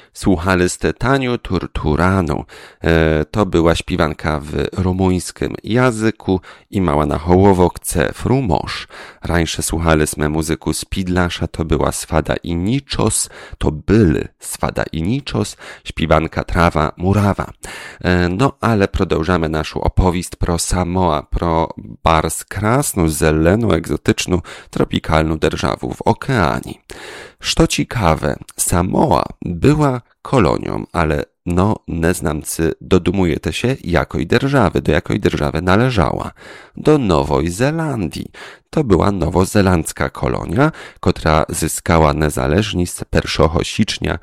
Słuchali Taniu Turturanu. To była śpiewanka w rumuńskim języku i mała na hołowokce frumosz. Rańsze słuchaliśmy muzyku z Pidlasza, to była Swada i Niczos, to były Swada i Niczos, śpiewanka Trawa Murawa. No ale продовжamy naszą opowieść pro Samoa, pro bardzo krasną, zeleną, egzotyczną, tropikalną державу w okeanii. Co ciekawe, Samoa była kolonią, ale neznamcy dodumujecie się, do jakiej держawy należała. Do Nowej Zelandii. To była nowozelandzka kolonia, która zyskała niezależność 1 sierpnia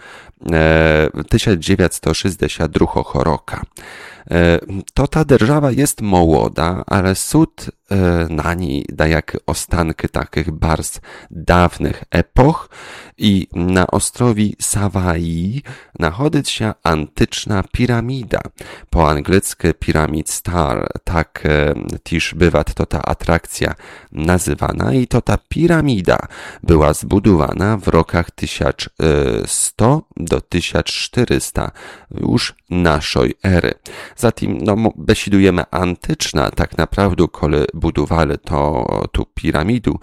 1962 roku. To ta держава jest młoda, ale sud na niej daje ostanki takich bardzo dawnych epoch i na ostrowi Savaii znajduje się antyczna piramida. Po angielsku Pyramid Star, tak też bywa to ta atrakcja nazywana i to ta piramida była zbudowana w rokach 1100 do 1400 już naszej ery. Zatem besidujemy antyczna, tak naprawdę, kiedy budowali tu piramidu,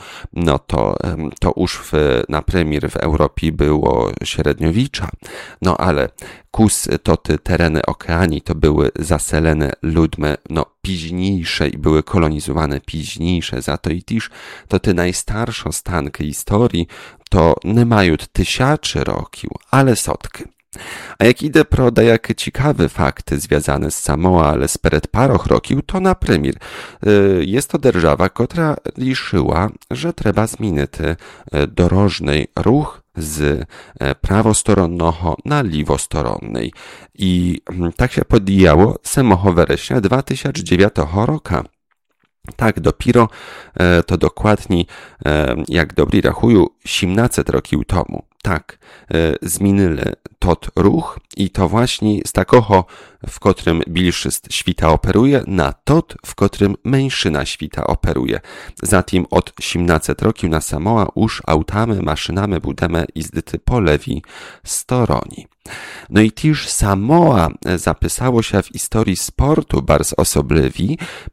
to już na premier w Europie było średniowiecza. Ale te tereny okeanii to były zaselene ludźmi późniejsze i były kolonizowane późniejsze. Za to i też to te najstarsze stanki historii to nie mają tysięcy roków, ale setki. A jak idę pro jakie ciekawe fakty związane z Samoa, ale spred paroch roków, to na premier jest to держава, która liczyła, że trzeba zmienić dorożny ruch z prawostronnego na lewostoronnej. I tak się podjęło 7 września 2009 roku. Tak, dopiero to dokładnie, jak dobry rachuju, 17 roków temu. Tak, zmienili tot ruch i to właśnie z takiego, w którym bilszyst świta operuje, na tot, w którym mężczyzna świta operuje. Zatem od 17 roków na Samoa już autami, maszynami budemy jezdyty po lewej stronie. No i też Samoa zapisało się w historii sportu bardzo osobliwi,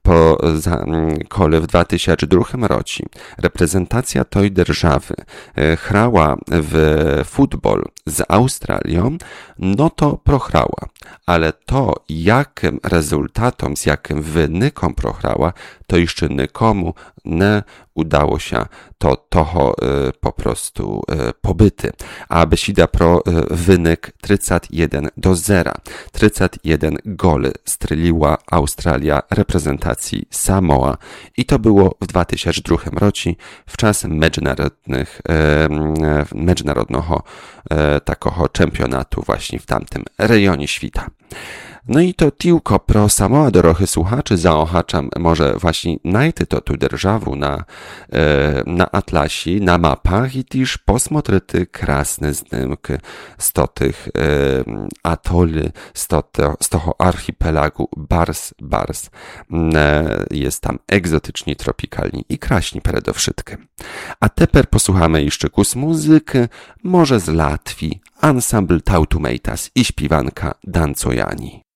kole w 2002 roku reprezentacja tej держawy chrała w futbol z Australią, to prochrała. Ale to, jakim rezultatom, z jakim wynikom prochrała, to jeszcze nikomu nie udało się toho po prostu pobyty. A besida pro wynik 31-0. 31 goli strzeliła Australia reprezentacji Samoa i to było w 2002 roku w czas międzynarodnego takiego czempionatu właśnie w tamtym rejonie świata. No i to tylko pro Samoa, dorochy słuchaczy, zaochaczam może właśnie najty to tu державу na atlasie, na mapach i też posmotryty krasne zdjęki z tych atoli, z toho archipelagu Bars. Jest tam egzotycznie, tropikalnie i kraśni przede wszystkim. A teper posłuchamy jeszcze kus muzyki, może z Latwii, ansambl Tautumeitas i śpiewanka Dancojani.